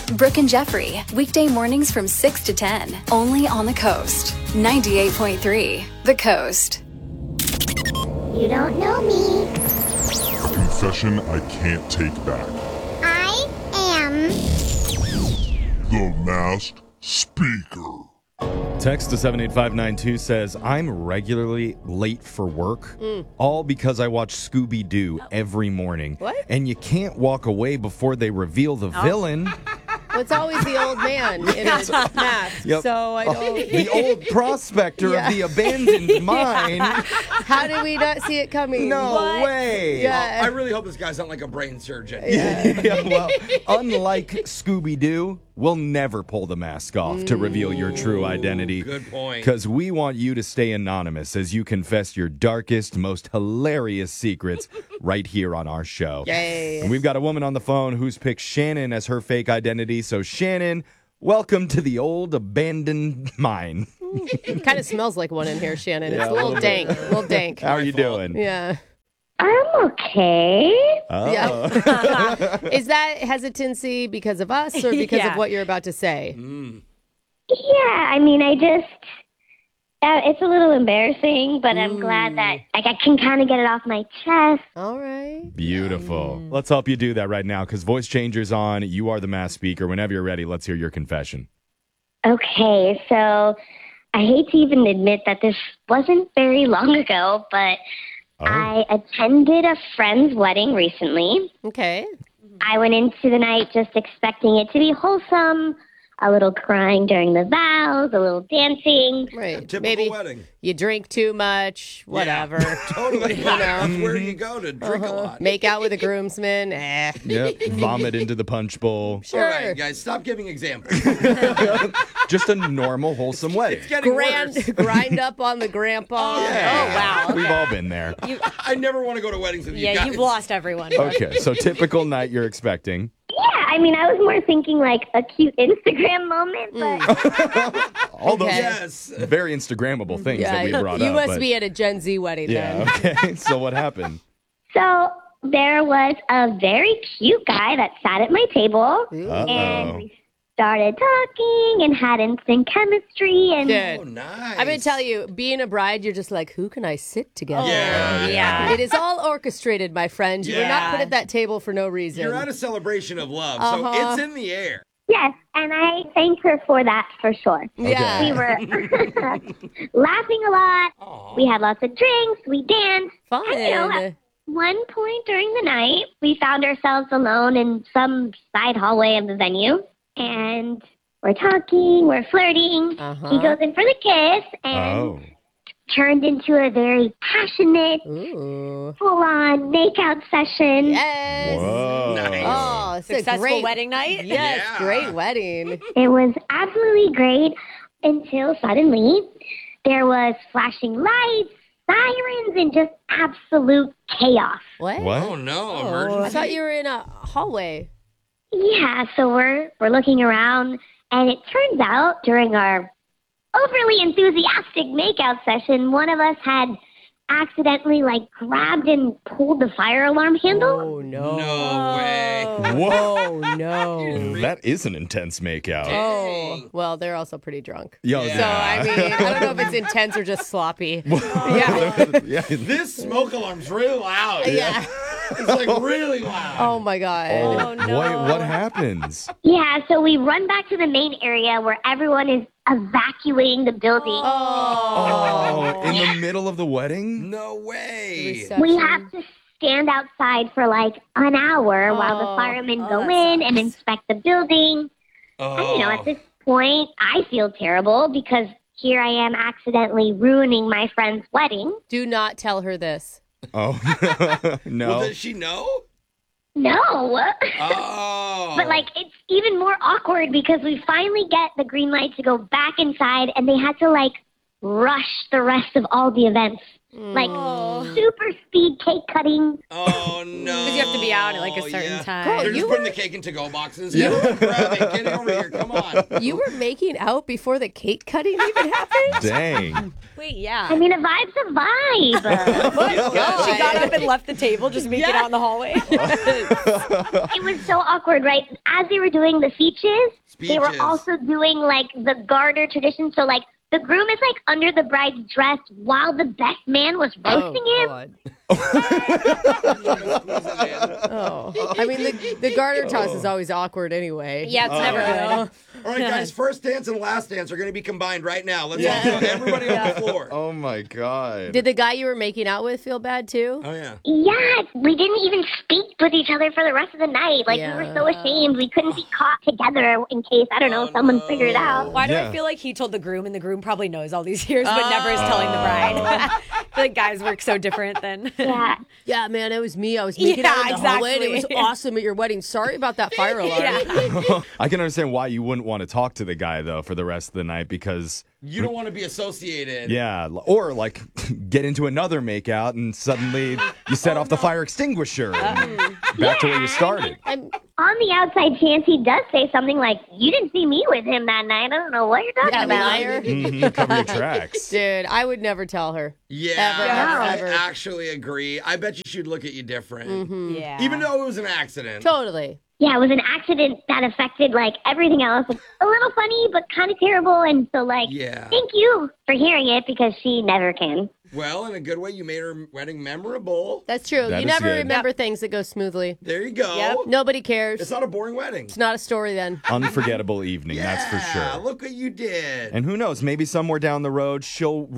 Brooke and Jeffrey, weekday mornings from 6 to 10, only on the Coast. 98.3, The Coast. You don't know me. Confession I can't take back. I am The Masked Speaker. Text to 78592 says, I'm regularly late for work, all because I watch Scooby-Doo every morning. What? And you can't walk away before they reveal the villain. Well, it's always the old man in a mask. Yep. So I don't. The old prospector Yeah. of the abandoned mine. How did we not see it coming? No way. Yeah. I really hope this guy's not like a brain surgeon. Yeah, well, unlike Scooby-Doo, we'll never pull the mask off to reveal your true identity. Good point. Because we want you to stay anonymous as you confess your darkest, most hilarious secrets right here on our show. Yay. And we've got a woman on the phone who's picked Shannon as her fake identity. So, Shannon, welcome to the old abandoned mine. It kind of smells like one in here, Shannon. Yeah, It's a little dank. A little dank. How are you doing? Yeah. I'm okay. Oh. Yeah. Is that hesitancy because of us or because of what you're about to say? Yeah, I mean, it's a little embarrassing, but I'm glad that I can kind of get it off my chest. All right. Beautiful. Let's help you do that right now because Voice Changer's on. You are the mass speaker. Whenever you're ready, let's hear your confession. Okay, so I hate to even admit that this wasn't very long ago, but I attended a friend's wedding recently. Okay. I went into the night just expecting it to be wholesome, a little crying during the vows, a little dancing. Right. Typical Maybe wedding. you drink too much, whatever. Totally. That's where you go to drink a lot. Make out with a groomsman. Yep. Vomit into the punch bowl. Sure. All right, guys, stop giving examples. Just a normal, wholesome wedding. It's getting worse. Grind up on the grandpa. Yeah. We've all been there. I never want to go to weddings with you guys. You've lost everyone. Okay, so typical night you're expecting. Yeah, I mean, I was more thinking like a cute Instagram moment, but All those Yes. very Instagrammable things that we brought you up. must but- be at a Gen Z wedding Yeah, then. okay. So what happened? so there was a very cute guy that sat at my table, and Uh-oh. we started talking and had instant chemistry, and Oh, Dude, nice. I'm going to tell you, being a bride, you're just like, who can I sit together? Yeah. It is all orchestrated, my friend. You were not put at that table for no reason. You're at a celebration of love, so it's in the air. yes, and I thank her for that for sure. Yeah. We were laughing a lot. We had lots of drinks. We danced. Fun. And, at one point during the night, we found ourselves alone in some side hallway of the venue, and we're talking, we're flirting. He goes in for the kiss and Oh. turned into a very passionate, Ooh. full-on make-out session. Yes. Whoa. Nice. Oh, it's a Successful great wedding night? Yes, Yeah. great wedding. It was absolutely great until suddenly there was flashing lights, sirens, and just absolute chaos. What? What? Oh, no. Oh, Emergency. I thought you were in a hallway. Yeah, so we're looking around, and it turns out during our overly enthusiastic makeout session, one of us had accidentally grabbed and pulled the fire alarm handle. Oh, no. No way. Whoa. Oh, no. That is an intense makeout. Oh, well, they're also pretty drunk. Yo, So, I mean, I don't know if it's intense or just sloppy. Yeah. yeah. This smoke alarm's really loud. Yeah. It's really loud. Oh, my God. Oh, boy, what happens? Yeah, so we run back to the main area where everyone is evacuating the building. Oh, in the middle of the wedding? No way. Reception. We have to stand outside for an hour while the firemen go in and inspect the building. And, at this point, I feel terrible because here I am accidentally ruining my friend's wedding. Do not tell her this. Oh, no. Well, does she know? No. Oh. But, it's even more awkward because we finally get the green light to go back inside, and they had to, rush the rest of all the events. like super speed cake cutting. Oh, no. Because you have to be out at like a certain time. They're just putting the cake into go boxes. Yeah. Grab it. Get over here. Come on. You were making out before the cake cutting even happened? Dang. Wait, yeah. I mean, a vibe's a vibe. She got up and left the table, just making out in the hallway. It was so awkward, right? As they were doing the speeches, they were also doing like the garter tradition. So like the groom is like under the bride's dress while the best man was roasting him. I mean, the garter toss is always awkward anyway. Yeah, it's never good. All right, guys, first dance and last dance are going to be combined right now. Let's all go. Everybody on the floor. Oh, my God. Did the guy you were making out with feel bad too? Oh, yeah. Yeah, we didn't even speak with each other for the rest of the night. Like, we were so ashamed. We couldn't be caught together in case, I don't know, someone figured it out. Why do I feel like he told the groom and the groom probably knows all these years but never is telling the bride? I feel like guys work so different than... Yeah. Yeah, man, it was me. I was making out in the hallway and it was awesome at your wedding. Sorry about that fire alarm. I can understand why you wouldn't want to talk to the guy, though, for the rest of the night because... You don't want to be associated. Yeah, or like get into another makeout and suddenly you set off the fire extinguisher and back to where you started. On the outside chance he does say something like, you didn't see me with him that night. I don't know what you're talking about. Liar. Cover your tracks. Dude, I would never tell her. Yeah, Ever. I actually agree. I bet you she'd look at you different. Yeah. Even though it was an accident. Totally. Yeah, it was an accident that affected, like, everything else. It's a little funny, but kind of terrible. And so, like, thank you for hearing it because she never can. Well, in a good way, you made her wedding memorable. That's true. That You is never good. remember things that go smoothly. There you go. Yep. Nobody cares. It's not a boring wedding. It's not a story then. Unforgettable evening, that's for Yeah, sure. look what you did. And who knows, maybe somewhere down the road she'll